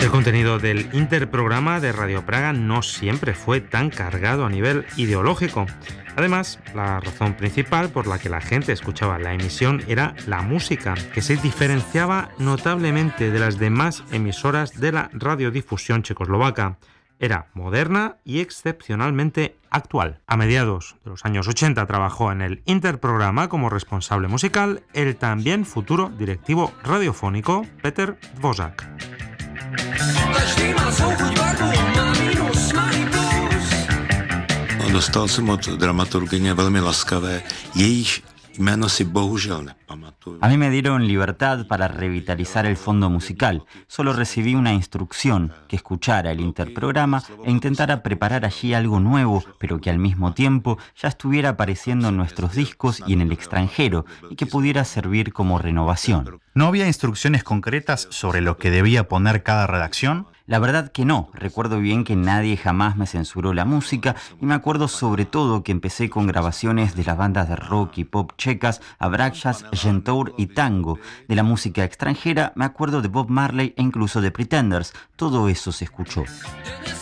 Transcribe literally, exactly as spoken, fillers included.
El contenido del interprograma de Radio Praga no siempre fue tan cargado a nivel ideológico. Además, la razón principal por la que la gente escuchaba la emisión era la música, que se diferenciaba notablemente de las demás emisoras de la radiodifusión checoslovaca. Era moderna y excepcionalmente actual. A mediados de los años ochenta trabajó en el interprograma como responsable musical el también futuro directivo radiofónico Peter Dvořák. Dostal jsem od dramaturgyně velmi laskavé, jejíž jméno si bohužel nepamatuju. A mí me dieron libertad para revitalizar el fondo musical. Solo recibí una instrucción, que escuchara el interprograma e intentara preparar allí algo nuevo, pero que al mismo tiempo ya estuviera apareciendo en nuestros discos y en el extranjero, y que pudiera servir como renovación. ¿No había instrucciones concretas sobre lo que debía poner cada redacción? La verdad que no. Recuerdo bien que nadie jamás me censuró la música y me acuerdo sobre todo que empecé con grabaciones de las bandas de rock y pop checas, Abraxas, Gentour y Tango. De la música extranjera me acuerdo de Bob Marley e incluso de Pretenders. Todo eso se escuchó.